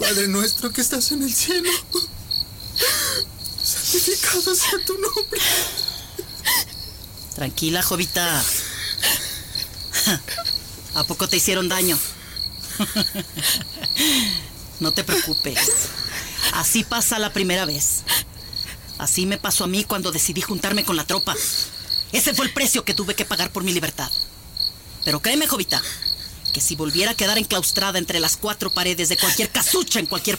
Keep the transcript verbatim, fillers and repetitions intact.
Padre nuestro que estás en el cielo, santificado sea tu nombre. Tranquila, Jovita. ¿A poco te hicieron daño? No te preocupes. Así pasa la primera vez. Así me pasó a mí cuando decidí juntarme con la tropa. Ese fue el precio que tuve que pagar por mi libertad. Pero créeme, Jovita, que si volviera a quedar enclaustrada entre las cuatro paredes de cualquier casucha en cualquier